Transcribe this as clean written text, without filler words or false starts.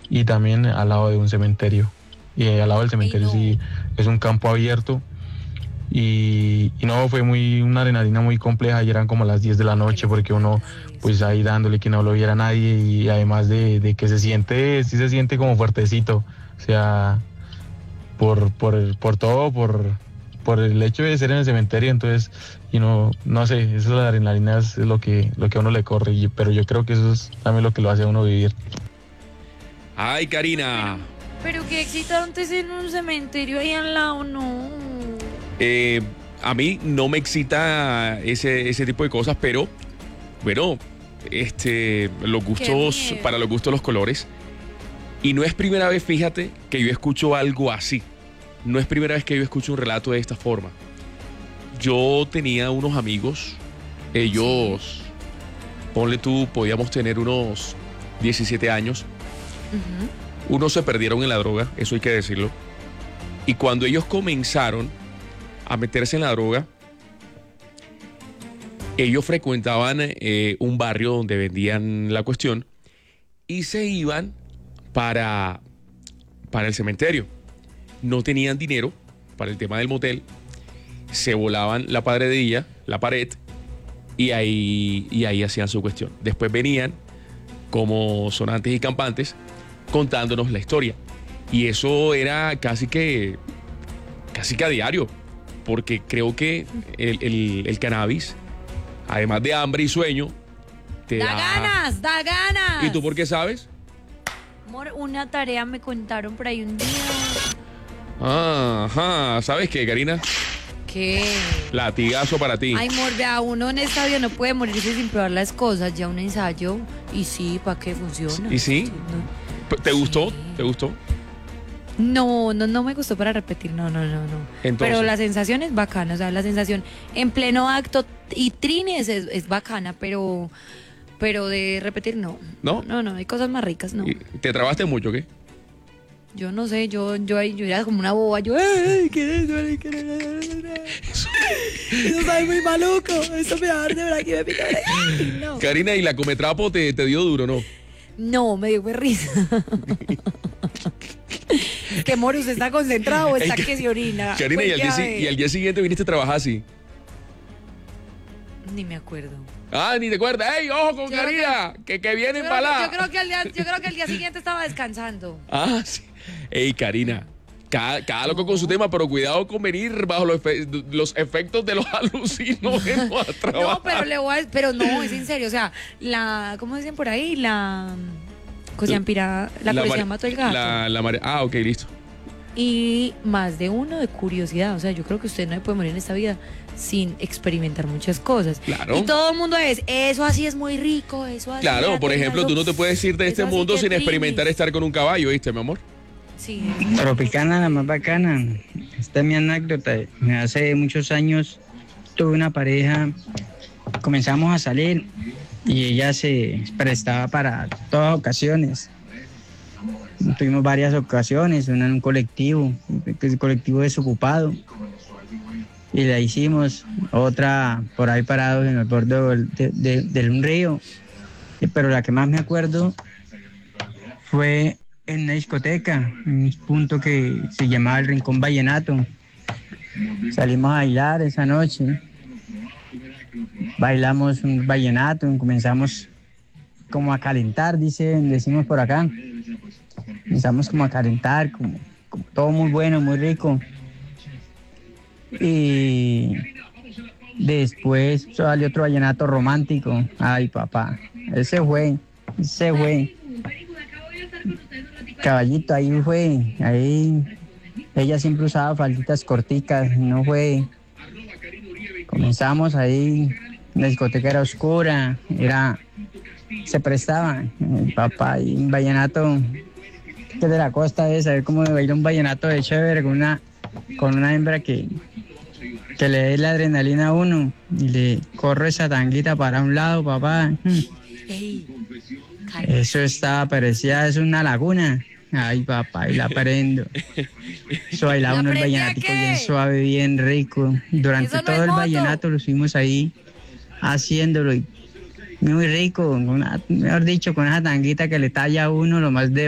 y también al lado de un cementerio. Y al lado del cementerio no. sí es un campo abierto. Y no, fue una adrenalina muy compleja y eran como las 10 de la noche porque uno pues ahí dándole que no lo viera nadie y además de que sí se siente como fuertecito, o sea, por todo, por el hecho de ser en el cementerio, entonces, y no sé, eso es la adrenalina es lo que a uno le corre, pero yo creo que eso es también lo que lo hace a uno vivir. Ay, Karina. Pero qué excitante es en un cementerio ahí al lado, no. A mí no me excita ese tipo de cosas, pero bueno, los gustos, miedo. para los gustos los colores. Y no es primera vez, fíjate, que yo escucho algo así. No es primera vez que yo escucho un relato de esta forma. Yo tenía unos amigos, ellos, ponle tú, podíamos tener unos 17 años. Ujú. Unos se perdieron en la droga, eso hay que decirlo. Y cuando ellos comenzaron a meterse en la droga, ellos frecuentaban un barrio donde vendían la cuestión y se iban para el cementerio. No tenían dinero para el tema del motel, se volaban la pared, y ahí hacían su cuestión. Después venían como sonantes y campantes contándonos la historia. Y eso era casi que a diario, porque creo que el cannabis, además de hambre y sueño, te Da ganas, da ganas. ¿Y tú por qué sabes? Amor, una tarea me contaron por ahí un día. Ajá, ¿sabes qué, Karina? ¿Qué? Latigazo para ti. Ay, amor, vea, uno en esta vida no puede morirse sin probar las cosas. Ya un ensayo, y sí, ¿para qué funciona? ¿Y sí? ¿Te gustó? ¿Te gustó? No me gustó para repetir, no. Entonces, Pero la sensación es bacana, o sea, la sensación en pleno acto y trines es bacana, pero de repetir no. ¿No? No, hay cosas más ricas, no. ¿te trabaste mucho, qué? Yo no sé, yo era como una boba, ¡ay, qué es eso! Eso sabe muy maluco, eso me arde, ¿verdad? Que me pica, ¡ay, no! Karina, ¿y la cometrapo te dio duro, no? No, me dio risa. Que amor, ¿usted está concentrado o está que se orina? Karina, Pues y al día siguiente viniste a trabajar así. Ni me acuerdo. Ah, ni te acuerdas. ¡Ey, ojo con Karina! Que viene embalada. Yo creo que el día siguiente estaba descansando. Ah, sí. Ey, Karina. Cada loco con su tema, pero cuidado con venir bajo los efectos de los alucinógenos a trabajar. No, pero no, es en serio. O sea, ¿cómo dicen por ahí? La curiosidad mató el gato. Ok, listo. Y más de uno de curiosidad. O sea, yo creo que usted no puede morir en esta vida sin experimentar muchas cosas. Claro. Y todo el mundo eso así es muy rico, eso así. Claro, por ejemplo, tú no te puedes ir de este mundo sin experimentar estar con un caballo, ¿viste, mi amor? Sí. Tropicana, la más bacana. Esta es mi anécdota. Hace muchos años tuve una pareja, comenzamos a salir y ella se prestaba para todas ocasiones. Tuvimos varias ocasiones, una en un colectivo, que es el colectivo desocupado. Y la hicimos, otra por ahí parado en el borde de un río. Pero la que más me acuerdo fue en una discoteca, en un punto que se llamaba el Rincón Vallenato. Salimos a bailar esa noche. Bailamos un vallenato, comenzamos como a calentar, decimos por acá. Comenzamos como a calentar, como todo muy bueno, muy rico. Y después salió otro vallenato romántico. Ay, papá, ese fue. Caballito, ahí fue. Ahí ella siempre usaba falditas corticas, no fue. Comenzamos ahí, la discoteca era oscura, se prestaba. Papá, y un vallenato que de la costa debe saber cómo baila un vallenato de chévere con una hembra que le dé la adrenalina a uno y le corre esa tanguita para un lado, papá. Eso parecía una laguna. Ay, papá, y la prendo. Eso bailaba uno el vallenatico bien suave, bien rico. Durante todo el vallenato lo estuvimos ahí haciéndolo y muy rico, mejor dicho, con esa tanguita que le talla a uno lo más de